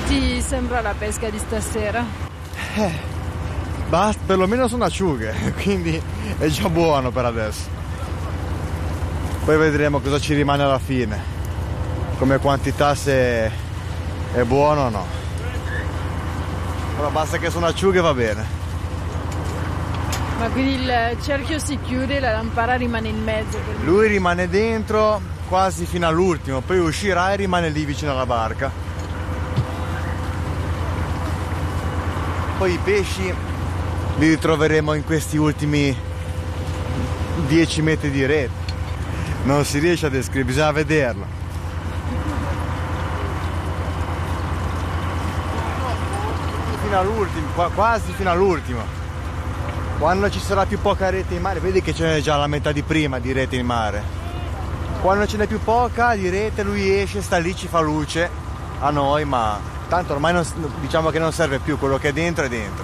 ti sembra la pesca di stasera? Basta, perlomeno sono acciughe, quindi è già buono per adesso. Poi vedremo cosa ci rimane alla fine, come quantità, se è buono o no. Però basta che sono acciughe, va bene. Ma quindi il cerchio si chiude e la lampada rimane in mezzo? Lui rimane dentro quasi fino all'ultimo, poi uscirà e rimane lì vicino alla barca. Poi i pesci li ritroveremo in questi ultimi 10 metri di rete. Non si riesce a descrivere, bisogna vederlo. Fino all'ultimo, quasi fino all'ultimo. Quando ci sarà più poca rete in mare, vedi che ce n'è già la metà di prima di rete in mare. Quando ce n'è più poca di rete, lui esce, sta lì, ci fa luce a noi, ma tanto ormai diciamo che non serve più, quello che è dentro è dentro.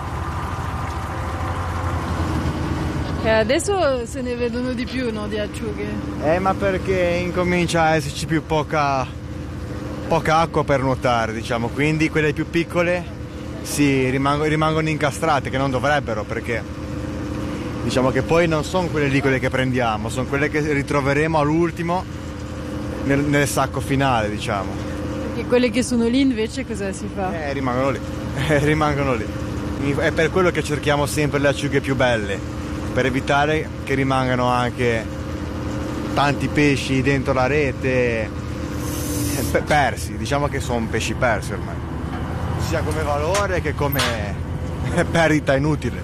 E adesso se ne vedono di più, no, di acciughe? Ma perché incomincia a esserci più poca acqua per nuotare, diciamo, quindi quelle più piccole rimangono incastrate, che non dovrebbero, perché diciamo che poi non sono quelle lì quelle che prendiamo, sono quelle che ritroveremo all'ultimo nel sacco finale, diciamo. Perché quelle che sono lì invece cosa si fa? Rimangono lì, rimangono lì. È per quello che cerchiamo sempre le acciughe più belle, per evitare che rimangano anche tanti pesci dentro la rete persi, diciamo che sono pesci persi ormai, sia come valore che come perdita inutile.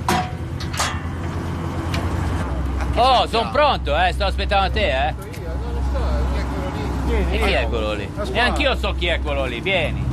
Oh, sono pronto, sto aspettando te, Io non lo so, chi è quello lì? E chi è quello lì? E anch'io so chi è quello lì, vieni.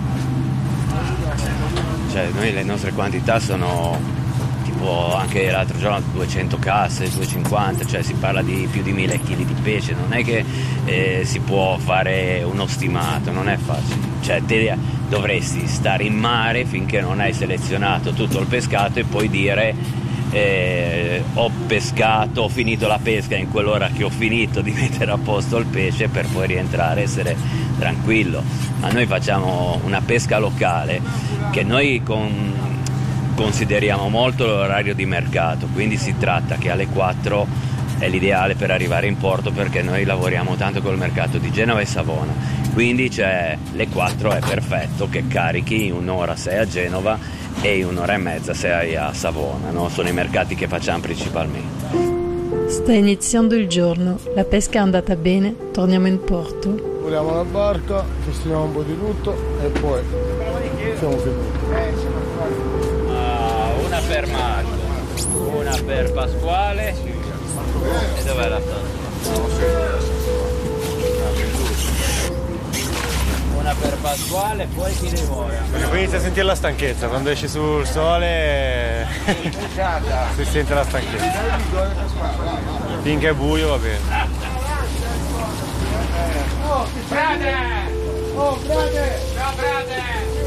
Cioè, noi le nostre quantità sono tipo anche l'altro giorno 200 casse, 250, cioè si parla di più di 1000 kg di pesce, non è che si può fare uno stimato, non è facile. Cioè te dovresti stare in mare finché non hai selezionato tutto il pescato e poi dire ho pescato, ho finito la pesca in quell'ora che ho finito di mettere a posto il pesce per poi rientrare e essere tranquillo. Ma noi facciamo una pesca locale che noi consideriamo molto l'orario di mercato, quindi si tratta che alle 4 è l'ideale per arrivare in porto, perché noi lavoriamo tanto col mercato di Genova e Savona, quindi le 4 è perfetto che carichi, in un'ora sei a Genova e in un'ora e mezza sei a Savona, no? Sono i mercati che facciamo principalmente. Sta iniziando il giorno, la pesca è andata bene, torniamo in porto. Puliamo la barca, festiamo un po' di tutto e poi siamo finiti. Una per Marco, una per Pasquale e dov'è la stanza? Una per Pasquale, poi chi ne vuole? Perché poi inizia a sentire la stanchezza, quando esci sul sole si sente la stanchezza. Finché è buio va bene. Frate! Oh, frate! Ciao, frate!